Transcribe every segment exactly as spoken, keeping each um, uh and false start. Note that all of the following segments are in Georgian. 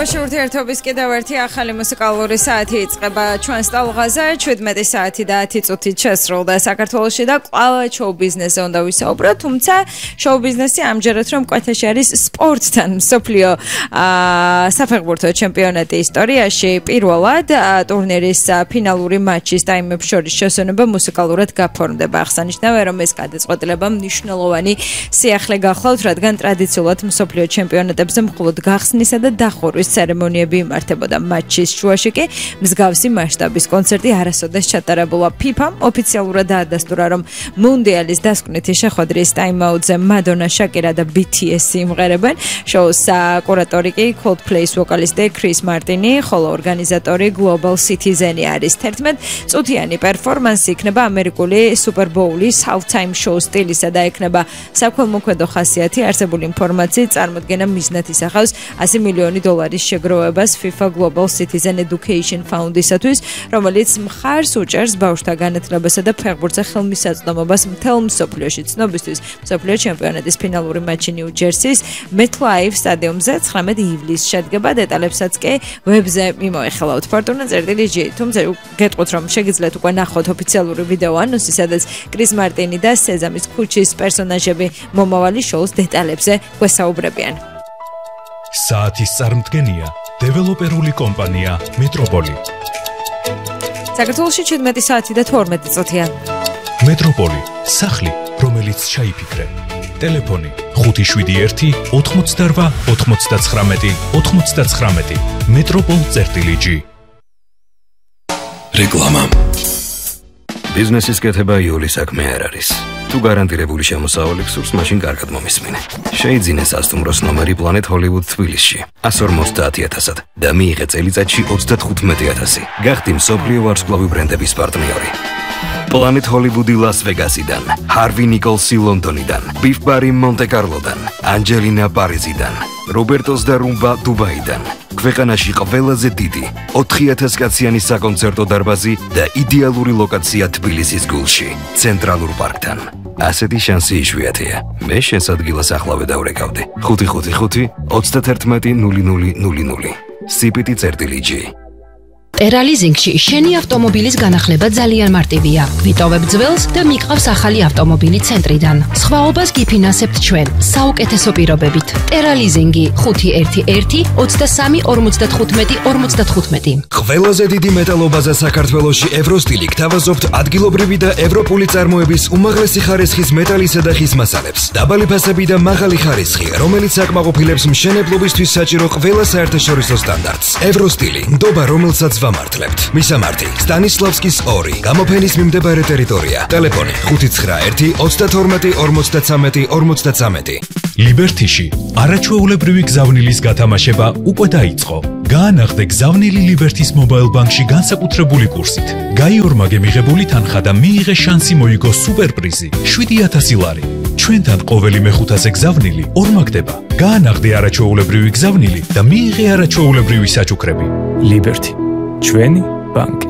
მოგებაში ურთიერთობის კიდევ ერთი ახალი მუსიკალური საათი იწყება ჩვენს ტალღაზე. შვიდმეტი საათი და ათი წუთით შესრულდა საქართველოში და ყველა შოუ-ბიზნესზე უნდა ვისაუბროთ, თუმცა შოუ-ბიზნესი ამჯერად რომ კვეთაში არის სპორტთან მსოფლიო საფეხბურთო ჩემპიონატის ისტორიაში. პირველად ტურნირის ფინალური მატჩის ტაიმებს შორის შესვენება მუსიკალურად გაფორმდება. აღსანიშნავია, რომ ეს გადაწყვეტილება მნიშვნელოვანი სიახლე გახლავთ, რადგან ტრადიციულად მსოფლიო ჩემპიონატებზე მხოლოდ გახსნისა და დახურვის ცერემონიები იმართებოდა. მატჩის შუაში კი მსგავსი მასშტაბის კონცერტი არასოდეს ჩატარებულა. ფიფამ ოფიციალურად დაადასტურა, რომ მუნდიალის დასკვნითი შეხვედრის ტაიმაუტზე მადონა, შაკირა და ბი თი ეს იმღერებენ. შოუს კურატორი კი Coldplay-ის ვოკალისტი ქრის მარტინი, ხოლო ორგანიზატორი Global Citizen-ი არის. თერთმეტ წუთიანი პერფორმანსი იქნება ამერიკული Super Bowl-ის halftime show სტილისა და ექნება საქველმოქმედო ხასიათი. არსებული ინფორმაციით წარმოდგენა მიზნად ისახავს ასი მილიონი დოლარის შეგროვებას FIFA Global Citizen Education Fund-ისათვის, რომელიც მხარს უჭერს ბავშვთა განათლებასა და ფეხბურთზე ხელმისაწვდომობას მთელ მსოფლიოში. ცნობისთვის, მსოფლიო ჩემპიონატის ფინალური მატჩი ნიუ-ჯერსის MetLife სტადიუმზე ცხრამეტი ივლისს შედგება. დეტალებსაც კი ვებზე მიმოეხელავთ. ფორტუნა წერტილი ჯი. თუმცა გეტყვით, რომ შეგიძლიათ უკვე ნახოთ ოფიციალური ვიდეო ანონსი, სადაც კრის მარტინი და სეზამის ქუჩის პერსონაჟები მომავალი შოუს დეტალებზე გვესაუბრებიან. საათის წარმდგენია დეველოპერული კომპანია მეტროპოლი. საქართველოში შვიდმეტი საათი და თორმეტი წუთია. მეტროპოლი, სახლი, რომელიც ჩაიფიქრე. ტელეფონი ხუთი შვიდი ერთი ოთხმოცდარვა ოთხმოცდაცხრამეტი ოთხმოცდაცხრამეტი. მეტროპოლ წერტილი ჯი. რეკლამა. ბიზნესის კეთება იული საქმე არ არის. თუ გარანტირებული შემოსავალი გსურს, მაშინ კარგად მომისმინე. შეიძინე სასტუმროს ნომერი Planet Hollywood თბილისში εκατს ორმოცდაათი ათასად და მიიღე წელიწადში ოცდათხუთმეტი ათასი. გახდი მსოფლიო ვარსკვლავი ბრენდების პარტნიორი. Planet Hollywood-ი ლას-ვეგასიდან, Harvey Nicholsი ლონდონიდან, Beef Bar-ი მონტე-კარლოდან, Angelina პარიზიდან, Roberto's და Rumba დუბაიდან. ქვეყანაში ყველაზე დიდი ოთხი ათას კაციანი საკონცერტო დარბაზი და იდეალური ლოკაცია თბილისის გულში, ცენტრალურ პარკთან. ასეთი შანსი იშვიათია. მე შენს ადგილას ახლავე დავრეკავდი. ხუთი ხუთი ხუთი ოცდაათერთმეტი ნული ნული ნული ნული. სიპიტი წერტილი ჯი. ტერალიზინგში შენი ავტომობილის განახლება ძალიან მარტივია. გვიტოვებ ძველს და მიყავს ახალი ავტომობილი ცენტრიდან. სხვაობას გიფინანსებთ ჩვენ საუკეთესო პირობებით. ტერალიზინგი ხუთი ერთი ერთი ოცდასამი ორმოცდათხუთმეტი ორმოცდათხუთმეტი. ყველაზე დიდი მეტალობაზა საქართველოში ევროსტილი გთავაზობთ ადგილობრივი და ევროპული წარმოების უმაღლესი ხარისხის მეტალისა და ხის მასალებს. დაბალი ფასები და მაღალი ხარისხი, რომელიც აკმაყოფილებს მშენებლობისთვის საჭირო ყველა საერთაშორისო სტანდარტს. ევროსტილი, ნდობა რომელსაც ვამართლებთ. მისამართი: სტანისლავსკის ორი, გამოფენის მიმდებარე ტერიტორია. ტელეფონი ხუთი ცხრა ერთი ოცდათორმეტი ორმოცდაცამეტი ორმოცდაცამეტი. ლიბერთიში არაჩვეულებრივი გზავნილის გათამაშება უკვე დაიწყო. გაანახდე გზავნილი ლიბერთის მობაილ ბანკში განსაკუთრებული კურსით. გაიორმაგე მიღებული თანხა და მიიღე შანსი მოიგო სუპერპრიზი შვიდი ათასი ლარი. ჩვენთან ყოველი მეხუთასე გზავნილი ორმაგდება. გაანახდე არაჩვეულებრივი გზავნილი და მიიღე არაჩვეულებრივი საჩუქრები. ლიბერთი, ჩვენი ბანკი.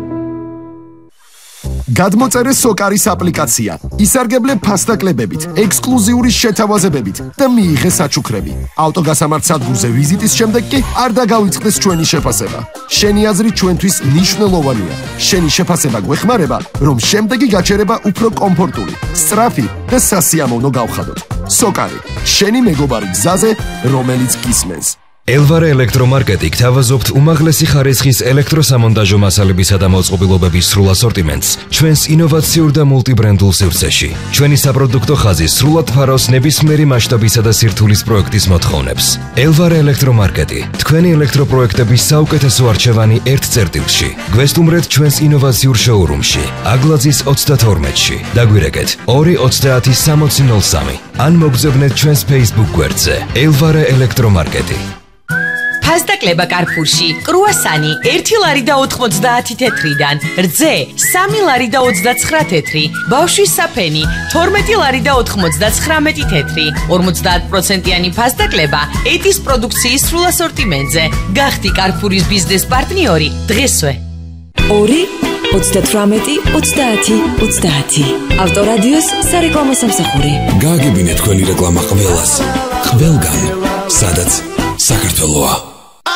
გადმოწერე სოკარის აპლიკაცია. ისარგებლე ფასტაკლებებით, ექსკლუზიური შეთავაზებებით და მიიღე საჩუქრები. ავტოგასამართ სადგურზე ვიზიტის შემდეგ კი არ დაგავიწყდეს ჩვენი შეფასება. შენი აზრი ჩვენთვის მნიშვნელოვანია. შენი შეფასება გვეხმარება, რომ შემდეგი გაჩერება უფრო კომფორტული, სწრაფი და სასიამოვნო გავხადოთ. სოკარი, შენი მეგობარი გზაზე, რომელიც გისმენს. ელვარე ელექტრომარკეტი გთავაზობთ უმაღლესი ხარისხის ელექტროსამონტაჟო მასალებისა და მოწყობილობების სრულ ასორტიმენტს ჩვენს ინოვაციურ და მულტიბრენდულ სივრცეში. ჩვენი საპროდუქტო ხაზი სრულად ფარავს ნებისმიერი მასშტაბისა და სირთულის პროექტის მოთხოვნებს. ელვარე ელექტრომარკეტი, თქვენი ელექტროპროექტების საუკეთესო არჩევანი ერთ წერტილში. გვესტუმრეთ ჩვენს ინოვაციურ შოურუმში, აგლაძის ოცდათორმეტში. დაგვირეკეთ ორი ოცდაათი სამოცი ნული სამი. ან მოგზავნეთ ჩვენს Facebook გვერდზე ელვარე ელექტრომარკეტი. ფასტაკლება კარფურში. კრუასანი ერთი ლარი და ოთხმოცდაათი თეთრიდან, რძე სამი ლარი და ოცდაცხრა თეთრი, ბავშვის საფენი თორმეტი ლარი და ოთხმოცდაცხრამეტი თეთრი. ორმოცდაათ პროცენტიანი ფასტაკლება ეტის პროდუქციის სრულ ასორტიმენტზე. გახდი კარფურის ბიზნეს პარტნიორი დღესვე. ორი ოცდათვრამეტი ოცდაათი ოცდაათი. ავტორადიოს სარეკლამო სამსახური. გააგებინე თქვენი რეკლამა ყველას. ყველგან, სადაც საქართველოა.